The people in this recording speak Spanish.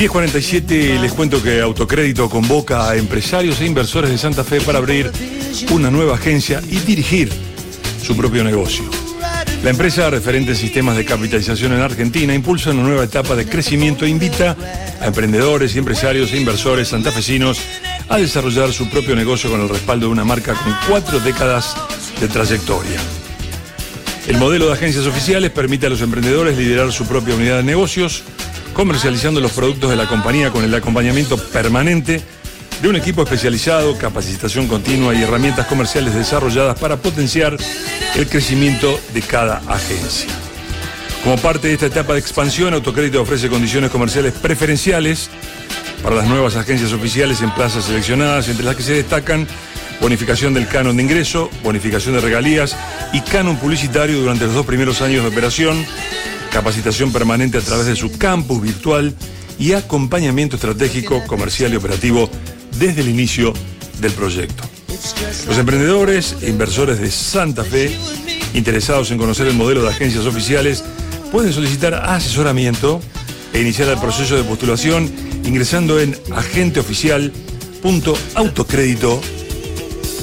10:47, les cuento que Autocrédito convoca a empresarios e inversores de Santa Fe para abrir una nueva agencia y dirigir su propio negocio. La empresa, referente en sistemas de capitalización en Argentina, impulsa una nueva etapa de crecimiento e invita a emprendedores y empresarios e inversores santafesinos a desarrollar su propio negocio con el respaldo de una marca con 4 décadas de trayectoria. El modelo de agencias oficiales permite a los emprendedores liderar su propia unidad de negocios, comercializando los productos de la compañía con el acompañamiento permanente de un equipo especializado, capacitación continua y herramientas comerciales desarrolladas para potenciar el crecimiento de cada agencia. Como parte de esta etapa de expansión, Autocrédito ofrece condiciones comerciales preferenciales para las nuevas agencias oficiales en plazas seleccionadas, entre las que se destacan bonificación del canon de ingreso, bonificación de regalías y canon publicitario durante los 2 primeros años de operación, capacitación permanente a través de su campus virtual y acompañamiento estratégico, comercial y operativo desde el inicio del proyecto. Los emprendedores e inversores de Santa Fe, interesados en conocer el modelo de agencias oficiales, pueden solicitar asesoramiento e iniciar el proceso de postulación ingresando en agenteoficial.autocrédito.com.